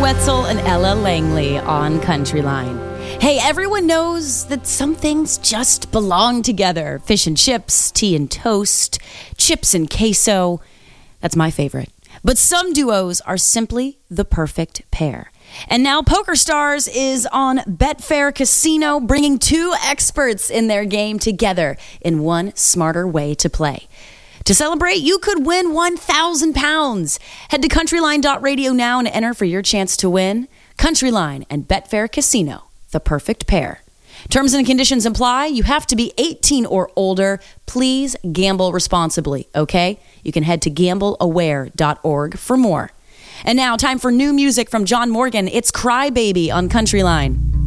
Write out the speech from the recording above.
Wetzel and Ella Langley on Countryline. Hey, everyone knows that some things just belong together. Fish and chips, tea and toast, chips and queso. That's my favorite. But some duos are simply the perfect pair. And now PokerStars is on Betfair Casino, bringing two experts in their game together in one smarter way to play. To celebrate, you could win £1,000. Head to countryline.radio now and enter for your chance to win. Countryline and Betfair Casino, the perfect pair. Terms and conditions apply. You have to be 18 or older. Please gamble responsibly, okay? You can head to gambleaware.org for more. And now, time for new music from John Morgan. It's Cry Baby on Countryline.